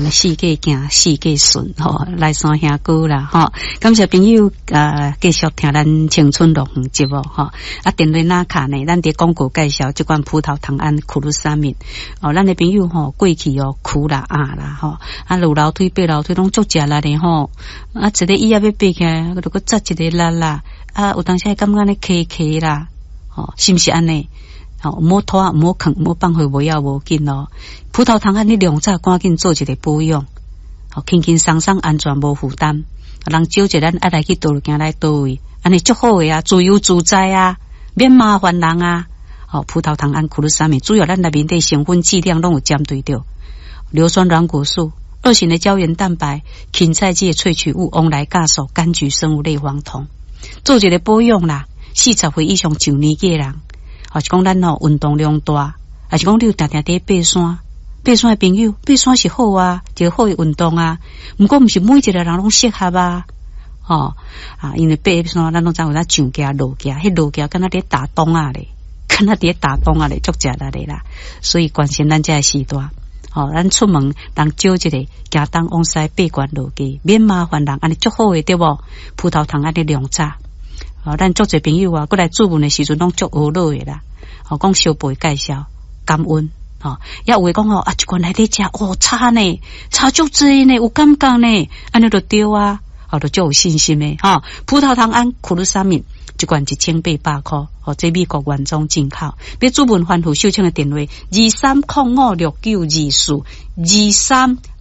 世界行，世界顺吼，来山兄哥啦吼，感谢朋友继续听咱青春乐园节目吼。电话那卡呢，咱伫广告介绍这款葡萄糖胺苦鲁沙敏哦，咱的朋友吼过去哦苦啦啦吼，路楼梯爬楼梯拢足食力的吼，一个椅仔要爬起来，如果扎一个力啦，有当时会感觉咧磕磕啦，吼，是毋是安尼？哦，唔好拖，唔好啃，唔好放回不要无紧咯。葡萄糖胺你量早赶紧做一个保养，哦，轻轻松松安全无负担，人少一咱爱来去倒行来倒位，安尼足好个啊，自由自在啊，免麻烦人啊。哦，葡萄糖胺苦鲁沙敏主要咱内面的成分剂量拢有针对着硫酸软骨素、二型的胶原蛋白、芹菜剂的萃取物、翁来酵素、柑橘生物类黄酮，做一个保养啦。40岁以上上年纪的人。或是讲咱运动量大，还是讲你有定定伫爬山，爬山的朋友，爬山是好啊，一个好的运动啊。毋过毋是每一个人拢适合啊，因为爬山咱拢知有上架落架，迄落架敢若伫打洞啊咧，敢若伫打洞啊咧，足食力咧啦。所以关心咱这个时代，咱出门人少一个，行东往西爬悬落架，免麻烦人，安尼足好诶，对无？葡萄糖安尼量早。咱足侪朋友过来注文的时阵拢足学乐的啦。讲小辈介绍感恩，也有会讲一罐来伫食，差呢，差足济呢，有感觉呢，安尼就对啊，就足有信心的葡萄糖胺苦鲁沙敏一罐1800块，这美国原装进口。要注文欢呼秀清的电话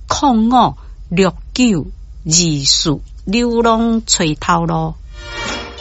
23056924，23056924，流浪垂头路。